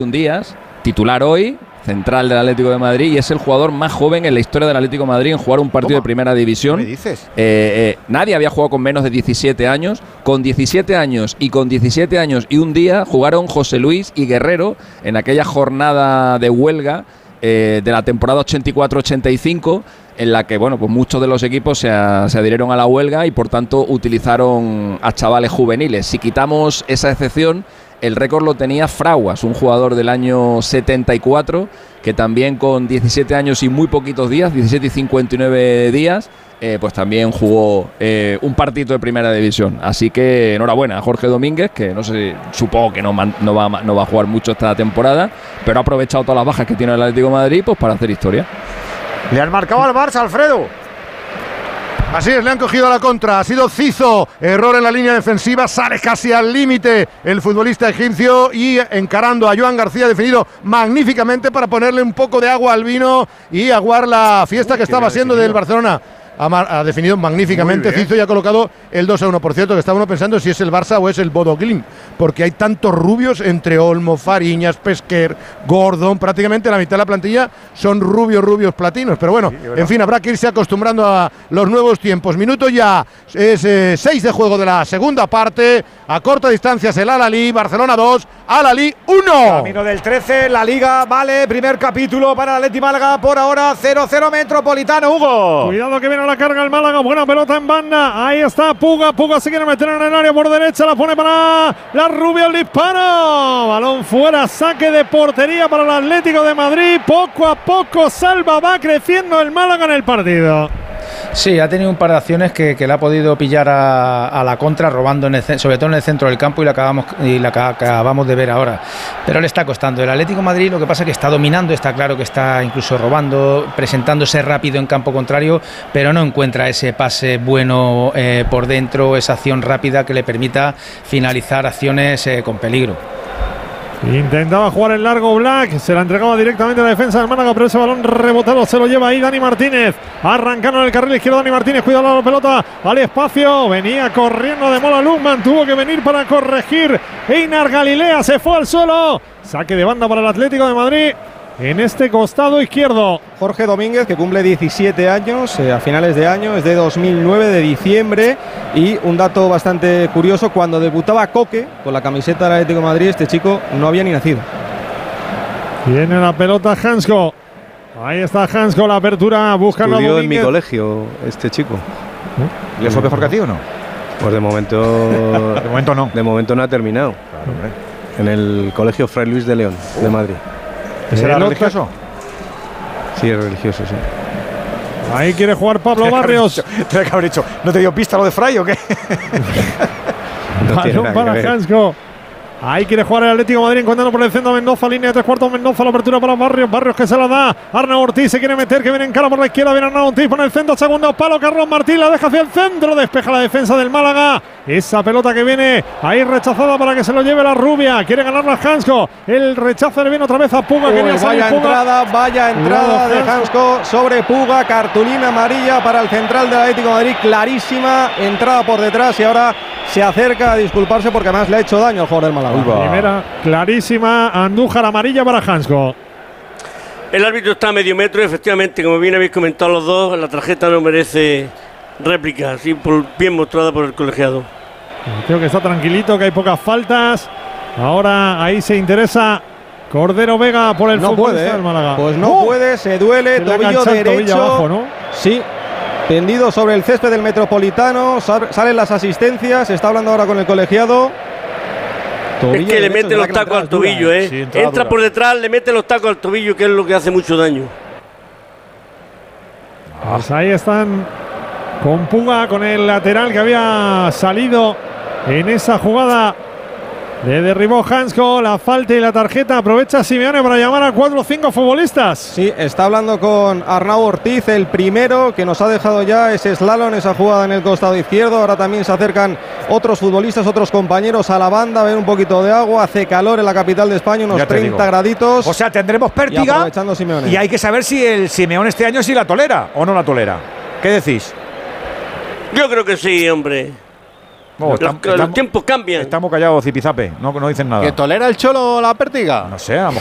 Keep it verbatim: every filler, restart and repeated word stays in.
Díaz, titular hoy, central del Atlético de Madrid, y es el jugador más joven en la historia del Atlético de Madrid en jugar un partido ¿Cómo? de primera división. ¿Qué me dices? Eh, eh, nadie había jugado con menos de diecisiete años. Con diecisiete años y con diecisiete años y un día jugaron José Luis y Guerrero en aquella jornada de huelga eh, de la temporada ochenta y cuatro ochenta y cinco, en la que bueno, pues muchos de los equipos se, a, se adhirieron a la huelga y por tanto utilizaron a chavales juveniles. Si quitamos esa excepción, el récord lo tenía Fraguas, un jugador del año setenta y cuatro, que también con diecisiete años y muy poquitos días, diecisiete y cincuenta y nueve días, eh, pues también jugó eh, un partido de primera división. Así que enhorabuena a Jorge Domínguez, que no sé, supongo que no, no, va, no va a jugar mucho esta temporada, pero ha aprovechado todas las bajas que tiene el Atlético de Madrid pues para hacer historia. Le han marcado al Barça, Alfredo. Así es, le han cogido a la contra, ha sido Cizo, error en la línea defensiva, sale casi al límite el futbolista egipcio y encarando a Joan García, definido magníficamente para ponerle un poco de agua al vino y aguar la fiesta Uy, que estaba siendo del Barcelona. Ha, ha definido magníficamente Cizo y ha colocado el dos a uno. Por cierto, que estaba uno pensando si es el Barça o es el Bodo Glimt, porque hay tantos rubios entre Olmo, Fariñas, Pesquer, Gordon, prácticamente la mitad de la plantilla son rubios, rubios platinos. Pero bueno, sí, en fin, habrá que irse acostumbrando a los nuevos tiempos. Minuto ya, es eh, seis de juego de la segunda parte. A corta distancia es el Al-Ahly, Barcelona dos, Al-Ahly uno. Camino del trece, la Liga, vale, primer capítulo para el Atleti Málaga, por ahora cero cero Metropolitano, Hugo. Cuidado que viene la carga el Málaga, buena pelota en banda, ahí está Puga, Puga se quiere meter en el área por derecha, la pone para la Rubio, el disparo, balón fuera, saque de portería para el Atlético de Madrid, poco a poco salva, va creciendo el Málaga en el partido. Sí, ha tenido un par de acciones que, que le ha podido pillar a, a la contra, robando en el, sobre todo en el centro del campo y la, acabamos, y la acabamos de ver ahora. Pero le está costando. El Atlético de Madrid lo que pasa es que está dominando, está claro que está incluso robando, presentándose rápido en campo contrario, pero no encuentra ese pase bueno eh, por dentro, esa acción rápida que le permita finalizar acciones eh, con peligro. Intentaba jugar en largo Black, se la entregaba directamente a la defensa del Málaga, pero ese balón rebotado se lo lleva ahí Dani Martínez. Arrancaron en el carril izquierdo Dani Martínez, cuidado la pelota al espacio, venía corriendo de Mola Lukman, tuvo que venir para corregir. Einar Galilea se fue al suelo, saque de banda para el Atlético de Madrid en este costado izquierdo. Jorge Domínguez, que cumple diecisiete años eh, a finales de año, es de dos mil nueve, de diciembre, y un dato bastante curioso, cuando debutaba Coque con la camiseta del Atlético de Madrid, este chico no había ni nacido. Tiene la pelota Hansko, ahí está Hansko, la apertura, buscando a Domínguez. En mi colegio este chico. ¿Le fue mejor que a ti o no? Pues de momento de momento no. De momento no ha terminado. Claro, hombre. En el colegio Fray Luis de León, uh. de Madrid. ¿Ese era religioso? Sí, es religioso, sí. Ahí quiere jugar Pablo Barrios. Tiene que haber dicho, ¿no te dio pista lo de Fray o qué? No balón para Hansko. Ahí quiere jugar el Atlético de Madrid, encontrando por el centro a Mendoza, línea de tres cuartos, Mendoza, la apertura para Barrios, Barrios que se la da, Arnau Ortiz se quiere meter, que viene en cara por la izquierda, viene Arnau Ortiz por el centro, segundo palo, Carlos Martín la deja hacia el centro, despeja la defensa del Málaga, esa pelota que viene ahí rechazada para que se lo lleve la Rubia, quiere ganarla Hansko, el rechazo le viene otra vez a Puga, Uy, quería salir vaya Puga. entrada, vaya entrada de Hansko sobre Puga, cartulina amarilla para el central del Atlético de Madrid, clarísima, entrada por detrás y ahora se acerca a disculparse porque además le ha hecho daño al jugador del Málaga. Primera clarísima, Andújar amarilla para Hansko. El árbitro está a medio metro y efectivamente, como bien habéis comentado los dos, la tarjeta no merece réplica, así por, bien mostrada por el colegiado. Creo que está tranquilito, que hay pocas faltas. Ahora ahí se interesa Cordero Vega por el no futbolista puede, del Málaga. Pues no ¡Oh! puede, se duele, se tobillo derecho. Tobillo abajo, ¿no? Sí. Tendido sobre el césped del Metropolitano, salen las asistencias, está hablando ahora con el colegiado. Tobillo es que le mete los tacos al tobillo, dura, ¿eh? Sí, entra dura. Por detrás, le mete los tacos al tobillo, que es lo que hace mucho daño. Pues ahí están con Puga, con el lateral que había salido en esa jugada. Le derribó Hansko, la falta y la tarjeta. Aprovecha Simeone para llamar a cuatro o cinco futbolistas. Sí, está hablando con Arnau Ortiz, el primero que nos ha dejado ya ese slalom, esa jugada en el costado izquierdo. Ahora también se acercan otros futbolistas, otros compañeros a la banda, ven un poquito de agua. Hace calor en la capital de España, unos treinta graditos. O sea, tendremos pértiga y, y hay que saber si el Simeone este año sí la tolera o no la tolera. ¿Qué decís? Yo creo que sí, hombre. Oh, los, estamos, los estamos, tiempos cambian. Estamos callados, Zipizape, no, no dicen nada. ¿Que tolera el Cholo la pértiga? No sé, a lo